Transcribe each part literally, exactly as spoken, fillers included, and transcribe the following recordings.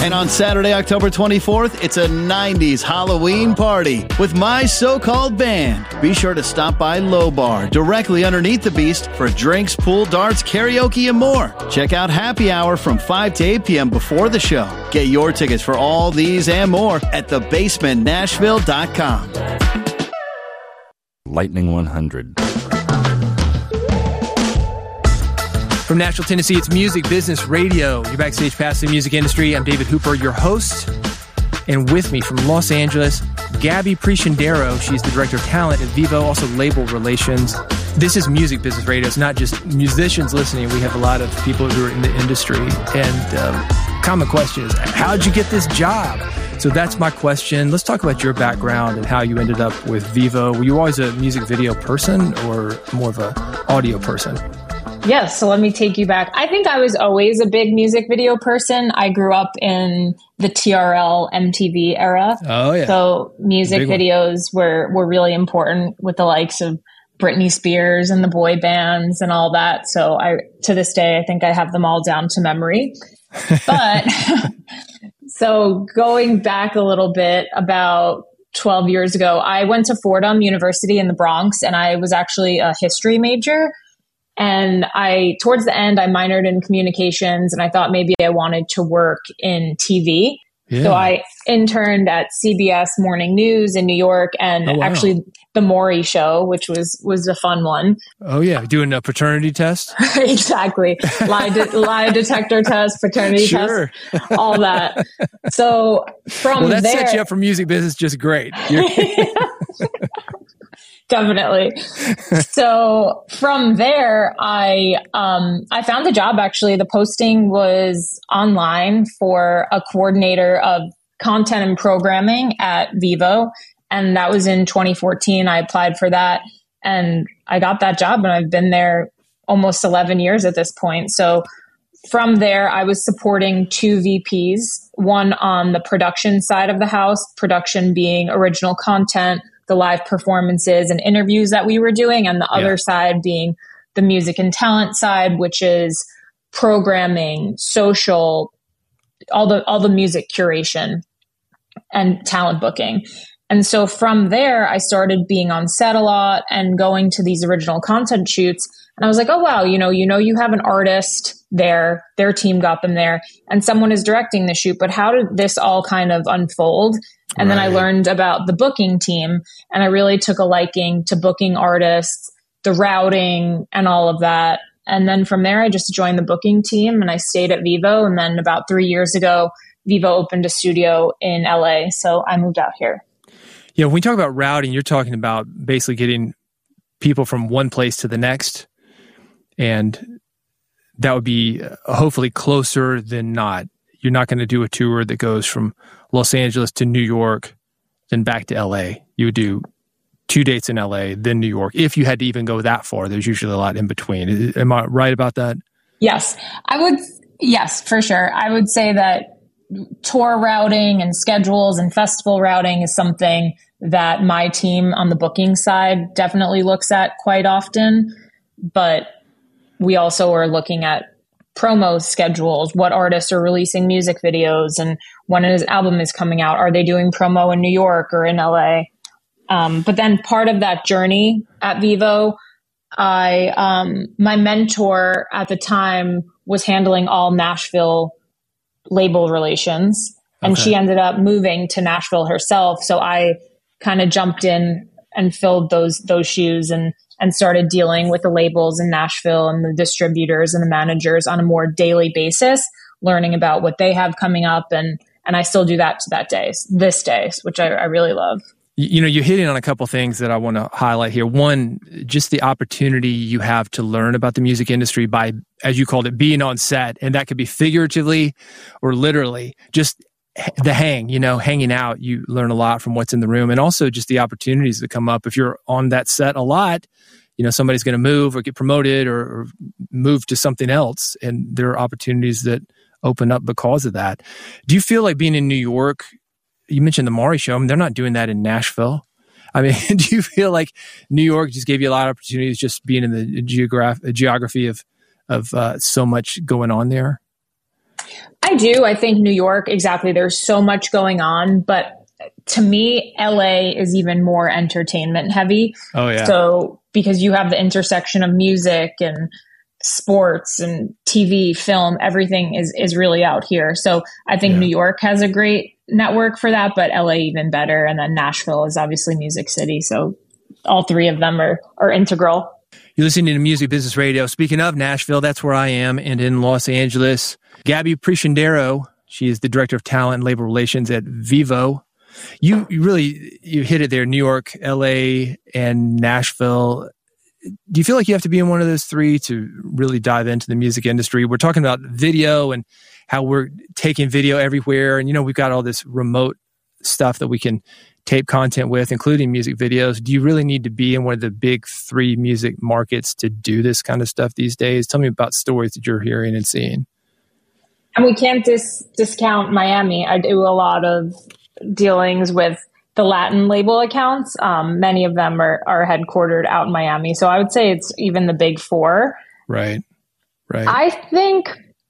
And on Saturday, October twenty-fourth, it's a nineties Halloween party with My So-Called Band. Be sure to stop by Low Bar, directly underneath the Beast, for drinks, pool, darts, karaoke, and more. Check out Happy Hour from five to eight p.m. before the show. Get your tickets for all these and more at the basement nashville dot com. Lightning one hundred. From Nashville, Tennessee, it's Music Business Radio. Your backstage pass to the music industry. I'm David Hooper, your host. And with me from Los Angeles, Gabby Prescindero. She's the Director of Talent at Vevo, also Label Relations. This is Music Business Radio. It's not just musicians listening. We have a lot of people who are in the industry. And um, common question is, how'd you get this job? So that's my question. Let's talk about your background and how you ended up with Vevo. Were you always a music video person or more of an audio person? Yes, so let me take you back. I think I was always a big music video person. I grew up in the T R L M T V era. Oh, yeah. So music videos were, were really important with the likes of Britney Spears and the boy bands and all that. So I, to this day, I think I have them all down to memory. But so going back a little bit, about twelve years ago, I went to Fordham University in the Bronx, and I was actually a history major. And I, towards the end, I minored in communications, and I thought maybe I wanted to work in T V. Yeah. So I interned at C B S Morning News in New York, and oh, wow. actually the Maury Show, which was, was a fun one. Oh yeah. Doing a paternity test? Exactly. Lie, de- lie detector test, paternity sure. test, all that. So from well, that there, sets you up for music business just great. Definitely. So from there, I um, I found a job. Actually, the posting was online for a coordinator of content and programming at Vevo, and that was in twenty fourteen. I applied for that, and I got that job, and I've been there almost eleven years at this point. So from there, I was supporting two V Ps, one on the production side of the house, production being original content, the live performances and interviews that we were doing, and the yeah. other side being the music and talent side, which is programming, social, all the all the music curation and talent booking. And so from there, I started being on set a lot and going to these original content shoots. And I was like, oh, wow, you know, you know, you have an artist there, their team got them there, and someone is directing the shoot. But how did this all kind of unfold? And right. then I learned about the booking team, and I really took a liking to booking artists, the routing and all of that. And then from there, I just joined the booking team, and I stayed at Vevo. And then about three years ago, Vevo opened a studio in L A. So I moved out here. Yeah, when we talk about routing, you're talking about basically getting people from one place to the next. And that would be hopefully closer than not. You're not going to do a tour that goes from Los Angeles to New York, then back to L A. You would do two dates in L A, then New York. If you had to even go that far, there's usually a lot in between. Am I right about that? Yes, I would. Yes, for sure. I would say that tour routing and schedules and festival routing is something that my team on the booking side definitely looks at quite often. But we also are looking at promo schedules, what artists are releasing music videos, and when his album is coming out. Are they doing promo in New York or in L A? Um, but then part of that journey at Vevo, I um, my mentor at the time was handling all Nashville label relations, and okay. she ended up moving to Nashville herself. So I kind of jumped in and filled those those shoes and and started dealing with the labels in Nashville and the distributors and the managers on a more daily basis, learning about what they have coming up. And, and I still do that to that day, this day, which I, I really love. You know, you're hitting on a couple things that I want to highlight here. One, just the opportunity you have to learn about the music industry by, as you called it, being on set. And that could be figuratively or literally, just the hang, you know, hanging out. You learn a lot from what's in the room, and also just the opportunities that come up. If you're on that set a lot, you know, somebody's going to move or get promoted or, or move to something else. And there are opportunities that open up because of that. Do you feel like being in New York, you mentioned the Maury Show, I mean, they're not doing that in Nashville. I mean, do you feel like New York just gave you a lot of opportunities just being in the geograph- geography of, of uh, so much going on there? I I do. I think New York, exactly. There's so much going on, but to me, L A is even more entertainment heavy. Oh, yeah. So because you have the intersection of music and sports and T V, film, everything is, is really out here. So I think yeah. New York has a great network for that, but L A even better. And then Nashville is obviously Music City. So all three of them are, are integral. You're listening to Music Business Radio. Speaking of Nashville, that's where I am. And in Los Angeles, Gabby Prescindero, she is the Director of Talent and Labor Relations at Vevo. You, you really, you hit it there, New York, L A, and Nashville. Do you feel like you have to be in one of those three to really dive into the music industry? We're talking about video and how we're taking video everywhere. And, you know, we've got all this remote stuff that we can tape content with, including music videos. Do you really need to be in one of the big three music markets to do this kind of stuff these days? Tell me about stories that you're hearing and seeing. And we can't dis- discount Miami. I do a lot of dealings with the Latin label accounts. Um, many of them are, are headquartered out in Miami. So I would say it's even the big four. Right. Right. I think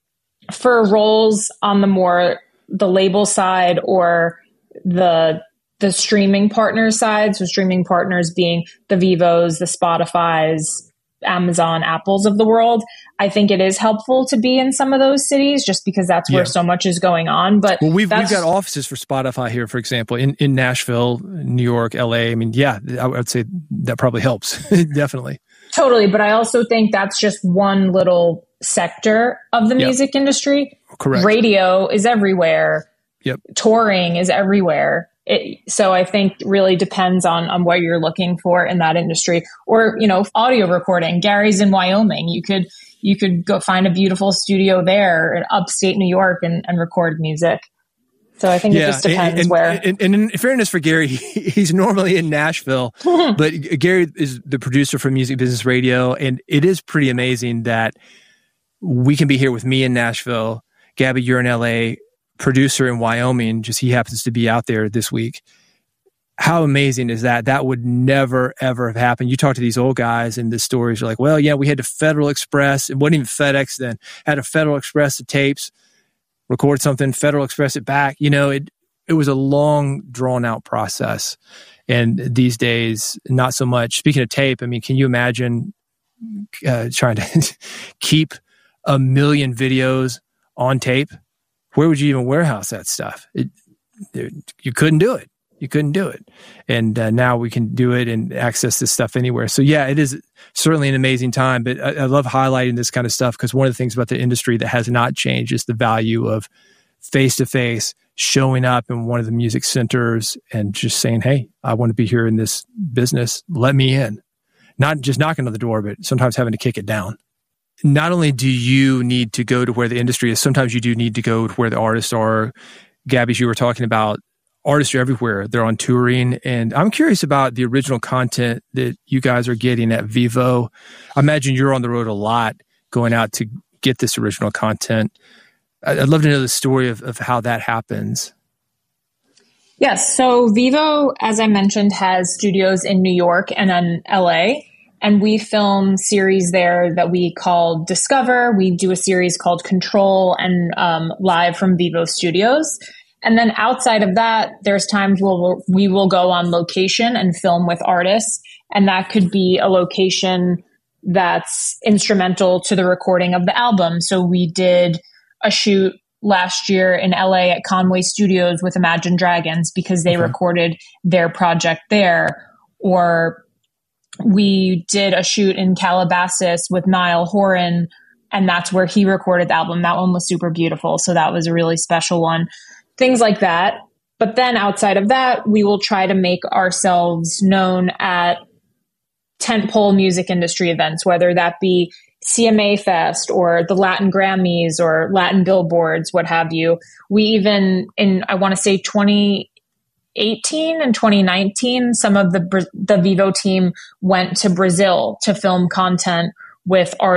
for roles on the more the label side or the the streaming partner side, so streaming partners being the Vevos, the Spotifys, Amazon, Apples of the world, I think it is helpful to be in some of those cities just because that's where yeah. so much is going on. But well, we've we've got offices for Spotify here, for example, in, in Nashville, New York, L A. I mean, yeah, I would say that probably helps. Definitely. Totally. But I also think that's just one little sector of the yep. music industry. Correct. Radio is everywhere. Yep. Touring is everywhere. It, so I think really depends on, on what you're looking for in that industry. Or, you know, audio recording. Gary's in Wyoming. You could you could go find a beautiful studio there in upstate New York and, and record music. So I think yeah, it just depends and, where. And, and in fairness for Gary, he's normally in Nashville, but Gary is the producer for Music Business Radio. And it is pretty amazing that we can be here with me in Nashville. Gabby, you're in L A, producer in Wyoming, just he happens to be out there this week. How amazing is that? That would never, ever have happened. You talk to these old guys and the stories are like, well, yeah, we had to Federal Express. It wasn't even FedEx then. Had a Federal Express the tapes, record something, Federal Express it back. You know, it it was a long, drawn-out process. And these days, not so much. Speaking of tape, I mean, can you imagine uh, trying to keep a million videos on tape? Where would you even warehouse that stuff? It, it, you couldn't do it. You couldn't do it. And uh, now we can do it and access this stuff anywhere. So yeah, it is certainly an amazing time, but I, I love highlighting this kind of stuff because one of the things about the industry that has not changed is the value of face-to-face showing up in one of the music centers and just saying, hey, I want to be here in this business. Let me in. Not just knocking on the door, but sometimes having to kick it down. Not only do you need to go to where the industry is, sometimes you do need to go to where the artists are. Gabby, as you were talking about, artists are everywhere. They're on touring. And I'm curious about the original content that you guys are getting at Vevo. I imagine you're on the road a lot going out to get this original content. I'd love to know the story of, of how that happens. Yes. So Vevo, as I mentioned, has studios in New York and in L A. And we film series there that we call Discover. We do a series called Control and um, live from Vevo Studios. And then outside of that, there's times we'll, we will go on location and film with artists. And that could be a location that's instrumental to the recording of the album. So we did a shoot last year in L A at Conway Studios with Imagine Dragons because they okay. recorded their project there. Or we did a shoot in Calabasas with Niall Horan, and that's where he recorded the album. That one was super beautiful. So that was a really special one. Things like that. But then outside of that, we will try to make ourselves known at tentpole music industry events, whether that be C M A Fest or the Latin Grammys or Latin Billboards, what have you. We even, in I want to say twenty eighteen and twenty nineteen, some of the the Vevo team went to Brazil to film content with artists